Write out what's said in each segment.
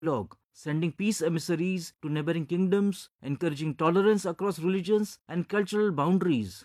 dialogue, sending peace emissaries to neighboring kingdoms, encouraging tolerance across religions and cultural boundaries.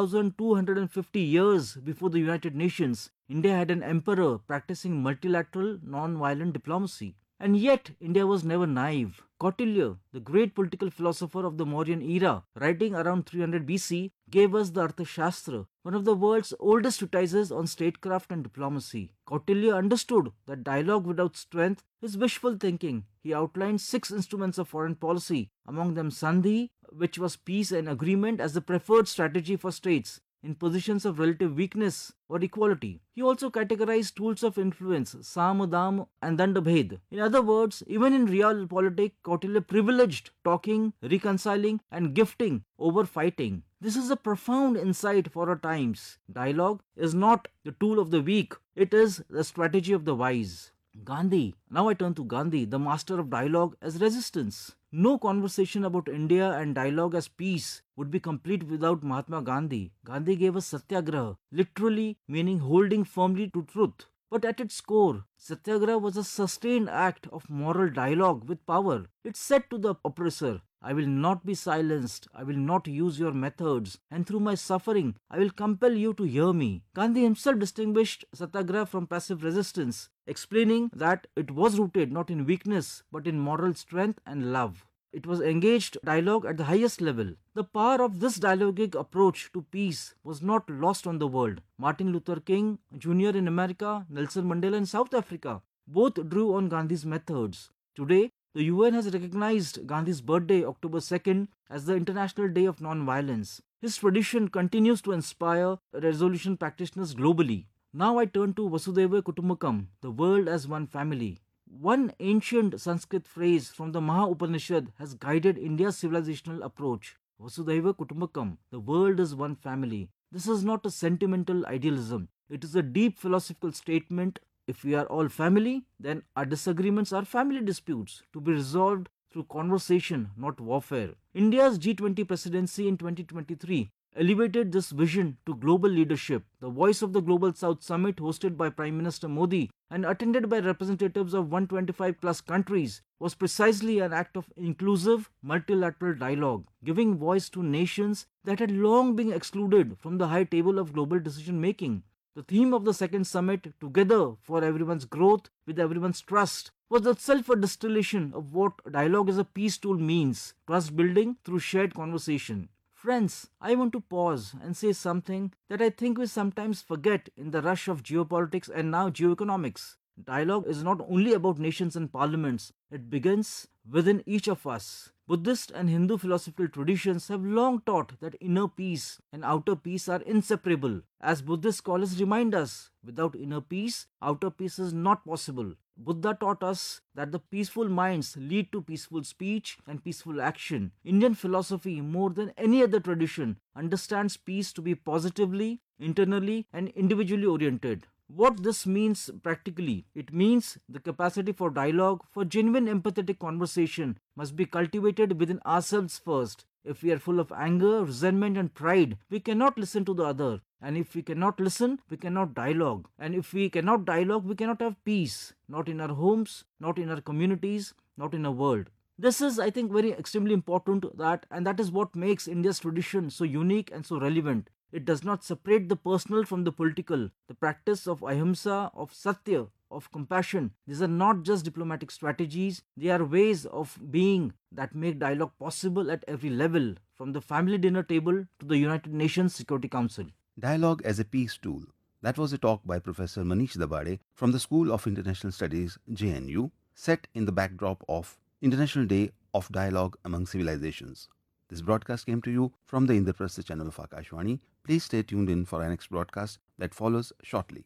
2250 years before the United Nations, India had an emperor practicing multilateral, non-violent diplomacy. And yet, India was never naive. Kautilya, the great political philosopher of the Mauryan era, writing around 300 BC, gave us the Arthashastra, one of the world's oldest treatises on statecraft and diplomacy. Kautilya understood that dialogue without strength is wishful thinking. He outlined 6 instruments of foreign policy, among them Sandhi, which was peace and agreement as the preferred strategy for states in positions of relative weakness or equality. He also categorized tools of influence, Sam, Dam, and Dandabhed. In other words, even in realpolitik, Kautilya privileged talking, reconciling, and gifting over fighting. This is a profound insight for our times. Dialogue is not the tool of the weak, it is the strategy of the wise. Gandhi. Now I turn to Gandhi, the master of dialogue as resistance. No conversation about India and dialogue as peace would be complete without Mahatma Gandhi. Gandhi gave us satyagraha, literally meaning holding firmly to truth. But at its core, satyagraha was a sustained act of moral dialogue with power. It said to the oppressor, I will not be silenced, I will not use your methods, and through my suffering, I will compel you to hear me. Gandhi himself distinguished satyagraha from passive resistance, explaining that it was rooted not in weakness but in moral strength and love. It was engaged dialogue at the highest level. The power of this dialogic approach to peace was not lost on the world. Martin Luther King Jr. in America, Nelson Mandela in South Africa, both drew on Gandhi's methods. Today, the UN has recognized Gandhi's birthday, October 2nd, as the International Day of Non-Violence. His tradition continues to inspire resolution practitioners globally. Now I turn to Vasudhaiva Kutumbakam, the world as one family. One ancient Sanskrit phrase from the Maha Upanishad has guided India's civilizational approach. Vasudhaiva Kutumbakam, the world is one family. This is not a sentimental idealism. It is a deep philosophical statement. If we are all family, then our disagreements are family disputes to be resolved through conversation, not warfare. India's G20 presidency in 2023 elevated this vision to global leadership. The Voice of the Global South Summit, hosted by Prime Minister Modi and attended by representatives of 125 plus countries, was precisely an act of inclusive multilateral dialogue, giving voice to nations that had long been excluded from the high table of global decision making. The theme of the second summit, Together for Everyone's Growth with Everyone's Trust, was itself a distillation of what dialogue as a peace tool means, trust building through shared conversation. Friends, I want to pause and say something that I think we sometimes forget in the rush of geopolitics and now geoeconomics. Dialogue is not only about nations and parliaments, it begins within each of us. Buddhist and Hindu philosophical traditions have long taught that inner peace and outer peace are inseparable. As Buddhist scholars remind us, without inner peace, outer peace is not possible. Buddha taught us that the peaceful minds lead to peaceful speech and peaceful action. Indian philosophy, more than any other tradition, understands peace to be positively, internally, and individually oriented. What this means practically, it means the capacity for dialogue, for genuine empathetic conversation must be cultivated within ourselves first. If we are full of anger, resentment and pride, we cannot listen to the other. And if we cannot listen, we cannot dialogue. And if we cannot dialogue, we cannot have peace. Not in our homes, not in our communities, not in our world. This is, I think, very extremely important and that is what makes India's tradition so unique and so relevant. It does not separate the personal from the political. The practice of ahimsa, of satya, of compassion, these are not just diplomatic strategies, they are ways of being that make dialogue possible at every level, from the family dinner table to the United Nations Security Council. Dialogue as a peace tool. That was a talk by Professor Manish Dabade from the School of International Studies, JNU, set in the backdrop of International Day of Dialogue Among Civilizations. This broadcast came to you from the Indraprastha channel of Akashvani. Please stay tuned in for our next broadcast that follows shortly.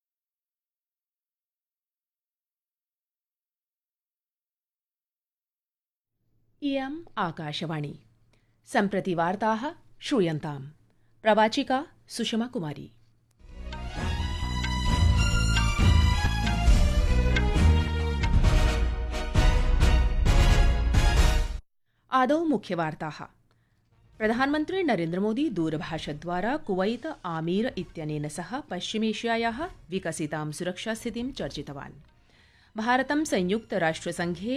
इयम् आकाशवाणी सम्प्रति वार्ताः श्रूयन्ताम् प्रवाचिका सुषमा कुमारी। आदौ मुख्यवार्ताः। प्रधानमन्त्री Narendra Modi दूरभाषद्वारा Kuwait Aamir इत्यनेन सह पश्चिमेशियायाः विकसितां सुरक्षास्थितिं चर्चितवान्। भारतं संयुक्तराष्ट्रसंघे